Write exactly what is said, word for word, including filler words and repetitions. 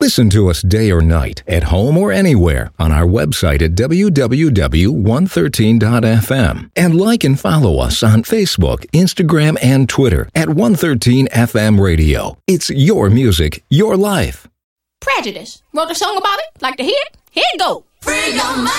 Listen to us day or night, at home or anywhere, on our website at w w w dot one thirteen dot f m. And like and follow us on Facebook, Instagram, and Twitter at one thirteen F M Radio. It's your music, your life. Prejudice. Wrote a song about it? Like to hear it? Here it go. Free your mind.